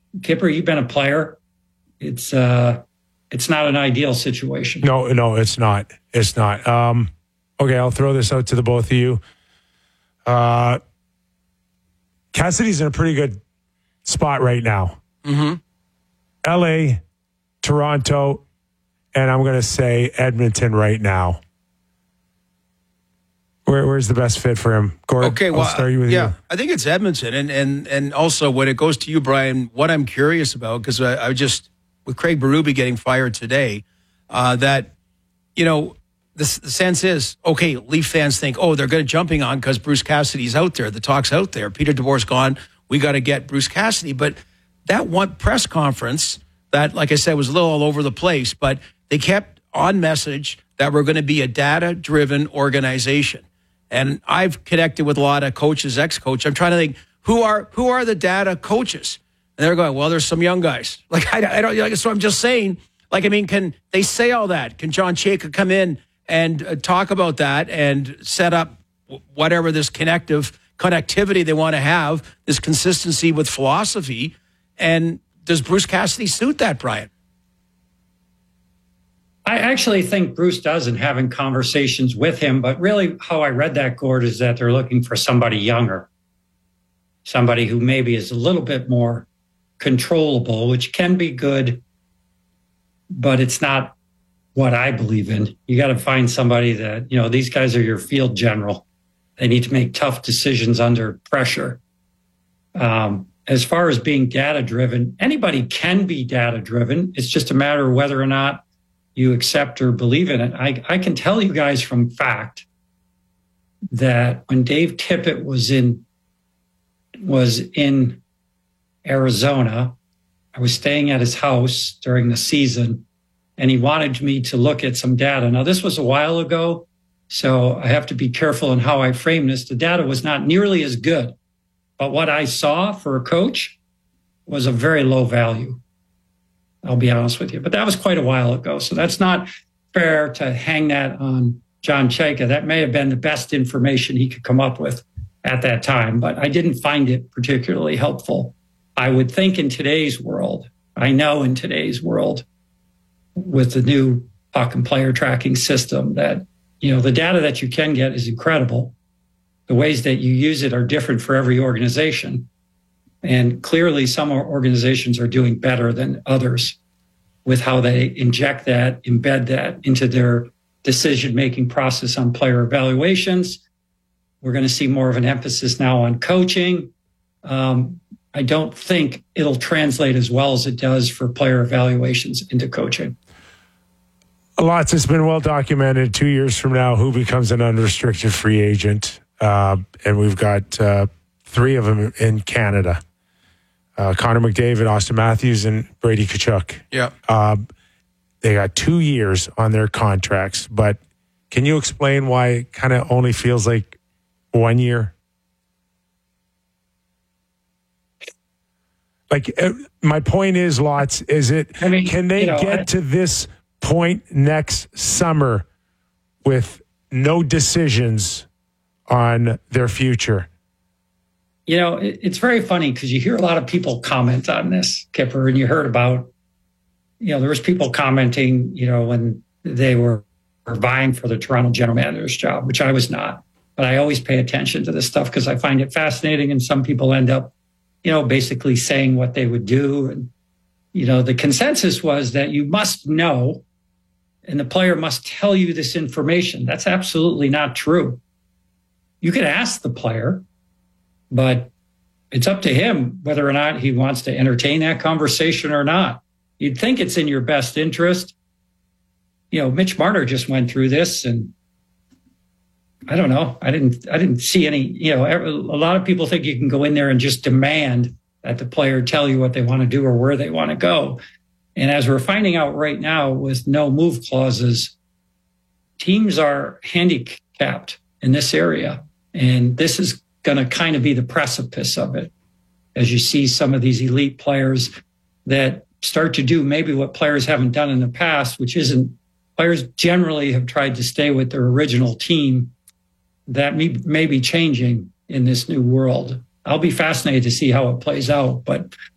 Kipper, you've been a player. It's not an ideal situation. No, it's not. It's not. Okay, I'll throw this out to the both of you. Cassidy's in a pretty good spot right now. Mm-hmm. LA, Toronto, and I'm going to say Edmonton right now. Where's the best fit for him? Gord, okay, well, I'll start with you. I think it's Edmonton. And also when it goes to you, Brian, what I'm curious about, because I just, with Craig Berube getting fired today, that, the sense is, okay, Leaf fans think, they're going to jumping on because Bruce Cassidy's out there. The talk's out there. Peter DeBoer's gone. We got to get Bruce Cassidy. But that one press conference that, like I said, was a little all over the place, but they kept on message that we're going to be a data-driven organization. And I've connected with a lot of coaches, ex-coach. I'm trying to think, who are the data coaches? And they're going, well, there's some young guys. Like, I don't, so I'm just saying, can they say all that? Can John Chayka come in and talk about that and set up whatever this connectivity they want to have, this consistency with philosophy? And does Bruce Cassidy suit that, Brian? I actually think Bruce does in having conversations with him, but really how I read that, Gord, is that they're looking for somebody younger, somebody who maybe is a little bit more controllable, which can be good, but it's not what I believe in. You got to find somebody that, these guys are your field general. They need to make tough decisions under pressure. As far as being data-driven, anybody can be data-driven. It's just a matter of whether or not you accept or believe in it. I can tell you guys from fact that when Dave Tippett was in Arizona, I was staying at his house during the season, and he wanted me to look at some data. Now, this was a while ago, so I have to be careful in how I frame this. The data was not nearly as good, but what I saw for a coach was a very low value. I'll be honest with you. But that was quite a while ago. So that's not fair to hang that on John Chayka. That may have been the best information he could come up with at that time, but I didn't find it particularly helpful. I would think in today's world, with the new puck and player tracking system, that, the data that you can get is incredible. The ways that you use it are different for every organization. And clearly some organizations are doing better than others with how they inject that, embed that into their decision-making process on player evaluations. We're going to see more of an emphasis now on coaching. I don't think it'll translate as well as it does for player evaluations into coaching. Lots has been well documented. 2 years from now, who becomes an unrestricted free agent? And we've got 3 of them in Canada. Connor McDavid, Austin Matthews, and Brady Tkachuk. Yeah. They got 2 years on their contracts, but can you explain why it kind of only feels like 1 year? My point is, Lots, can they get to this point next summer with no decisions on their future? It's very funny because you hear a lot of people comment on this, Kipper, and you heard about, there was people commenting, when they were vying for the Toronto general manager's job, which I was not. But I always pay attention to this stuff because I find it fascinating. And some people end up, basically saying what they would do. And, the consensus was that you must know and the player must tell you this information. That's absolutely not true. You can ask the player, but it's up to him whether or not he wants to entertain that conversation or not. You'd think it's in your best interest. Mitch Marner just went through this, and I don't know. I didn't see any, a lot of people think you can go in there and just demand that the player tell you what they want to do or where they want to go. And as we're finding out right now with no move clauses, teams are handicapped in this area. And this is going to kind of be the precipice of it, as you see some of these elite players that start to do maybe what players haven't done in the past, which isn't, players generally have tried to stay with their original team. That may be changing in this new world. I'll be fascinated to see how it plays out, but